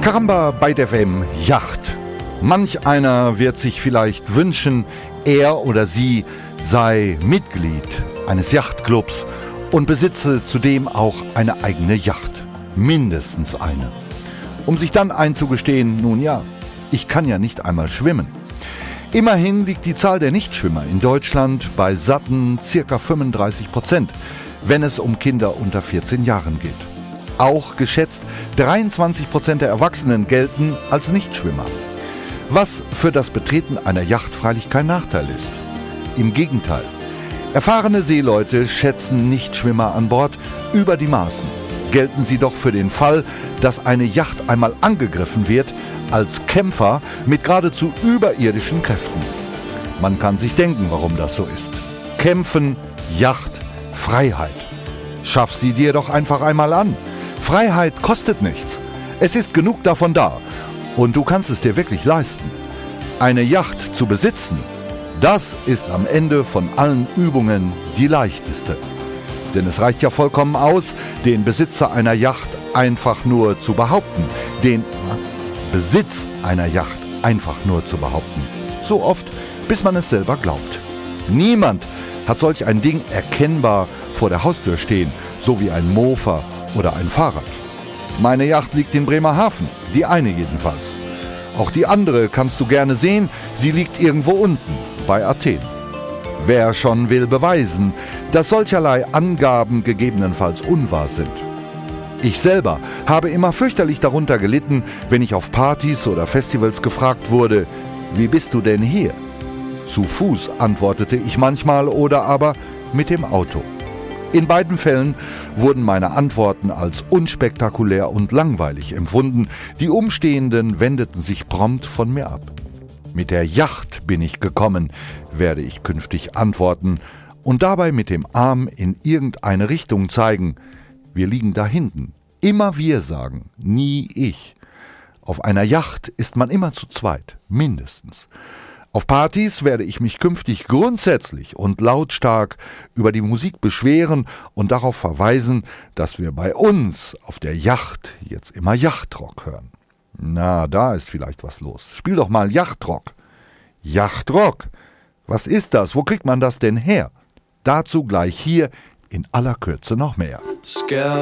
Caramba bei der WM Yacht. Manch einer wird sich vielleicht wünschen, er oder sie sei Mitglied eines Yachtclubs und besitze zudem auch eine eigene Yacht. Mindestens eine. Um sich dann einzugestehen, nun ja, ich kann ja nicht einmal schwimmen. Immerhin liegt die Zahl der Nichtschwimmer in Deutschland bei satten ca. 35%, wenn es um Kinder unter 14 Jahren geht. Auch geschätzt 23% der Erwachsenen gelten als Nichtschwimmer. Was für das Betreten einer Yacht freilich kein Nachteil ist. Im Gegenteil. Erfahrene Seeleute schätzen Nichtschwimmer an Bord über die Maßen. Gelten sie doch für den Fall, dass eine Yacht einmal angegriffen wird, als Kämpfer mit geradezu überirdischen Kräften. Man kann sich denken, warum das so ist. Kämpfen, Yacht, Freiheit. Schaff sie dir doch einfach einmal an. Freiheit kostet nichts. Es ist genug davon da. Und du kannst es dir wirklich leisten. Eine Yacht zu besitzen, das ist am Ende von allen Übungen die leichteste. Denn es reicht ja vollkommen aus, den Besitzer einer Yacht einfach nur zu behaupten. Den Besitz einer Yacht einfach nur zu behaupten. So oft, bis man es selber glaubt. Niemand hat solch ein Ding erkennbar vor der Haustür stehen, so wie ein Mofa oder ein Fahrrad. Meine Yacht liegt in Bremerhaven, die eine jedenfalls. Auch die andere kannst du gerne sehen, sie liegt irgendwo unten, bei Athen. Wer schon will beweisen, dass solcherlei Angaben gegebenenfalls unwahr sind. Ich selber habe immer fürchterlich darunter gelitten, wenn ich auf Partys oder Festivals gefragt wurde, wie bist du denn hier? Zu Fuß antwortete ich manchmal oder aber mit dem Auto. In beiden Fällen wurden meine Antworten als unspektakulär und langweilig empfunden. Die Umstehenden wendeten sich prompt von mir ab. Mit der Yacht bin ich gekommen, werde ich künftig antworten und dabei mit dem Arm in irgendeine Richtung zeigen. Wir liegen da hinten. Immer wir sagen, nie ich. Auf einer Yacht ist man immer zu zweit, mindestens. Auf Partys werde ich mich künftig grundsätzlich und lautstark über die Musik beschweren und darauf verweisen, dass wir bei uns auf der Yacht jetzt immer Yachtrock hören. Na, da ist vielleicht was los. Spiel doch mal Yachtrock. Yachtrock? Was ist das? Wo kriegt man das denn her? Dazu gleich hier in aller Kürze noch mehr.